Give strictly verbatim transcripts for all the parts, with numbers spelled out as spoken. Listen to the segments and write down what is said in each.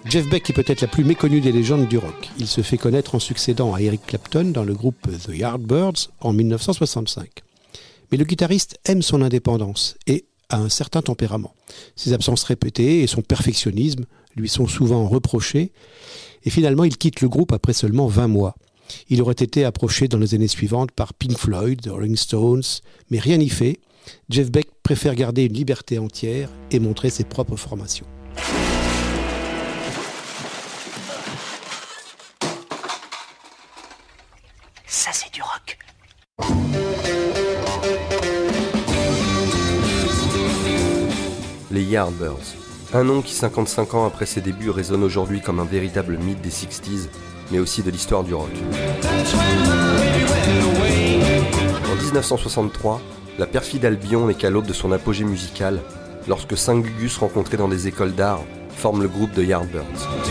Jeff Beck est peut-être la plus méconnue des légendes du rock. Il se fait connaître en succédant à Eric Clapton dans le groupe The Yardbirds en dix-neuf cent soixante-cinq. Mais le guitariste aime son indépendance et a un certain tempérament. Ses absences répétées et son perfectionnisme lui sont souvent reprochés et finalement il quitte le groupe après seulement vingt mois. Il aurait été approché dans les années suivantes par Pink Floyd, The Rolling Stones, mais rien n'y fait. Jeff Beck préfère garder une liberté entière et montrer ses propres formations. Ça, c'est du rock. Les Yardbirds. Un nom qui, cinquante-cinq ans après ses débuts, résonne aujourd'hui comme un véritable mythe des sixties, mais aussi de l'histoire du rock. En dix-neuf cent soixante-trois, la perfide Albion n'est qu'à l'aube de son apogée musical, lorsque cinq gugus rencontrés dans des écoles d'art forment le groupe de Yardbirds.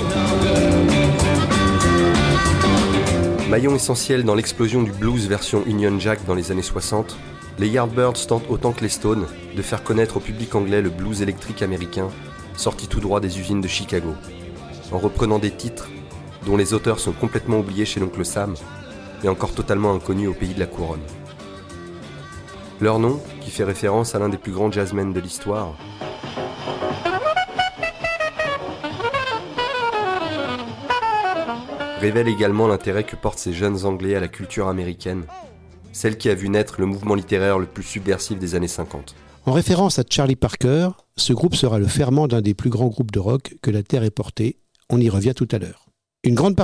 Maillon essentiel dans l'explosion du blues version Union Jack dans les années soixante, les Yardbirds tentent autant que les Stones de faire connaître au public anglais le blues électrique américain, sorti tout droit des usines de Chicago, en reprenant des titres dont les auteurs sont complètement oubliés chez l'oncle Sam, et encore totalement inconnus au pays de la couronne. Leur nom, qui fait référence à l'un des plus grands jazzmen de l'histoire, révèle également l'intérêt que portent ces jeunes Anglais à la culture américaine, celle qui a vu naître le mouvement littéraire le plus subversif des années cinquante. En référence à Charlie Parker, ce groupe sera le ferment d'un des plus grands groupes de rock que la Terre ait porté. On y revient tout à l'heure. Une grande partie